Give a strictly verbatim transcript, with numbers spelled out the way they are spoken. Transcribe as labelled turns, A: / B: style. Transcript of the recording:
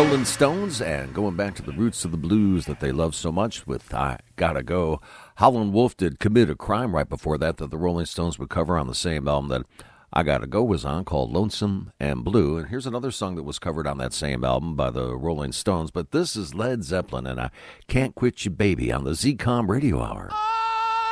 A: Rolling Stones, and going back to the roots of the blues that they love so much with I Gotta Go. Howlin' Wolf did Commit a Crime right before that that the Rolling Stones would cover on the same album that I Gotta Go was on, called Lonesome and Blue. And here's another song that was covered on that same album by the Rolling Stones, but this is Led Zeppelin and I Can't Quit You Baby on the Z COM Radio Hour.